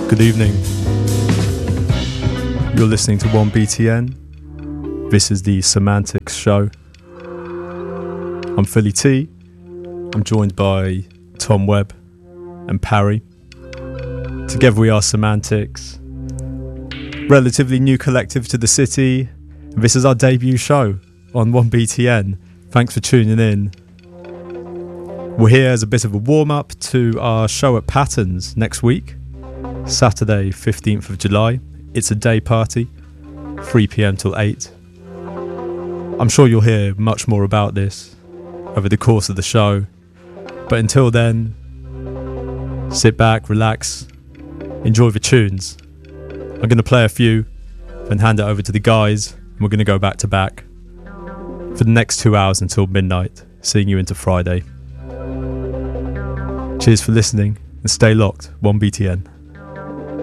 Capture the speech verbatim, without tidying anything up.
Good evening. You're listening to one B T N. This is the Semantics Show. I'm Philly T. I'm joined by Tom Webb and Parry. Together we are Semantics, relatively new collective to the city. This is our debut show on one B T N. Thanks for tuning in. We're here as a bit of a warm-up to our show at Patterns next week, Saturday fifteenth of July. It's a day party, three p.m. till eight. I'm sure you'll hear much more about this over the course of the show, but until then, sit back, relax, enjoy the tunes. I'm going to play a few, then hand it over to the guys, and we're going to go back to back for the next two hours until midnight, seeing you into Friday. Cheers for listening, and stay locked, one B T N.